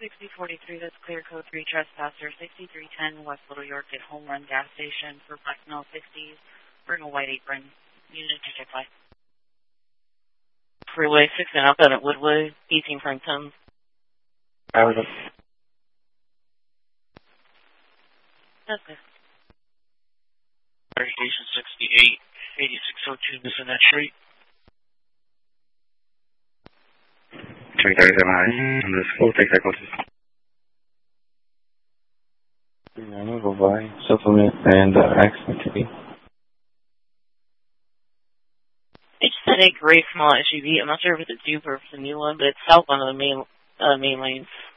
6043, that's clear code 3 trespasser, 6310 West Little York at Home Run Gas Station for Black Male 60s, wearing a white apron. Unit to check by. Freeway 6 and outbound at Woodway, 18 Frankton. That's it. Fire Station 68, 8602 Bissonnette Street. 337 high, this full take cycle. I'm going to go by supplement and accident to be. It's a gray small SUV. I'm not sure if it's a dupe or if it's a new one, but it's south on the main lanes.